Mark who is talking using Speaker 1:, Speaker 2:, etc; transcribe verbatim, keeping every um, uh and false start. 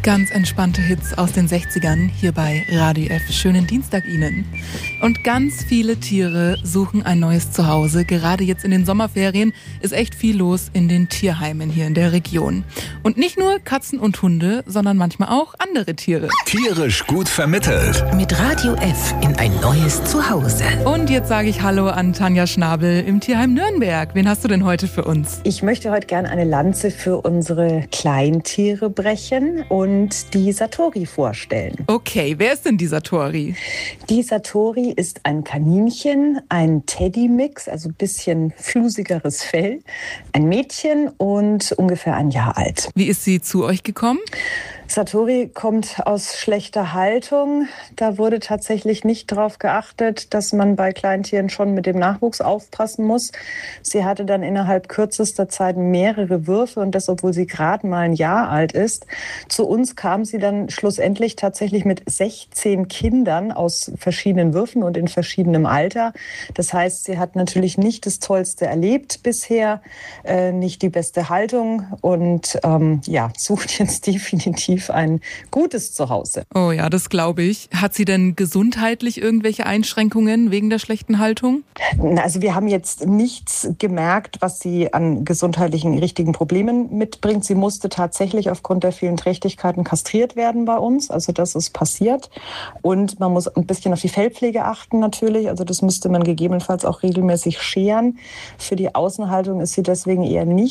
Speaker 1: Ganz entspannte Hits aus den sechzigern hier bei Radio F. Schönen Dienstag Ihnen. Und ganz viele Tiere suchen ein neues Zuhause. Gerade jetzt in den Sommerferien ist echt viel los in den Tierheimen hier in der Region. Und nicht nur Katzen und Hunde, sondern manchmal auch andere Tiere.
Speaker 2: Tierisch gut vermittelt.
Speaker 3: Mit Radio F in ein neues Zuhause.
Speaker 1: Und jetzt sage ich Hallo an Tanja Schnabel im Tierheim Nürnberg. Wen hast du denn heute für uns?
Speaker 4: Ich möchte heute gerne eine Lanze für unsere Kleintiere brechen und die Satori vorstellen.
Speaker 1: Okay, wer ist denn die Satori?
Speaker 4: Die Satori ist ein Kaninchen, ein Teddy-Mix, also ein bisschen flusigeres Fell, ein Mädchen und ungefähr ein Jahr alt.
Speaker 1: Wie ist sie zu euch gekommen?
Speaker 4: Satori kommt aus schlechter Haltung. Da wurde tatsächlich nicht darauf geachtet, dass man bei Kleintieren schon mit dem Nachwuchs aufpassen muss. Sie hatte dann innerhalb kürzester Zeit mehrere Würfe und das, obwohl sie gerade mal ein Jahr alt ist. Zu uns kam sie dann schlussendlich tatsächlich mit sechzehn Kindern aus verschiedenen Würfen und in verschiedenem Alter. Das heißt, sie hat natürlich nicht das Tollste erlebt bisher, äh, nicht die beste Haltung und ähm, ja, sucht jetzt definitiv ein gutes Zuhause.
Speaker 1: Oh ja, das glaube ich. Hat sie denn gesundheitlich irgendwelche Einschränkungen wegen der schlechten Haltung?
Speaker 4: Also wir haben jetzt nichts gemerkt, was sie an gesundheitlichen richtigen Problemen mitbringt. Sie musste tatsächlich aufgrund der vielen Trächtigkeiten kastriert werden bei uns. Also das ist passiert. Und man muss ein bisschen auf die Fellpflege achten natürlich. Also das müsste man gegebenenfalls auch regelmäßig scheren. Für die Außenhaltung ist sie deswegen eher nicht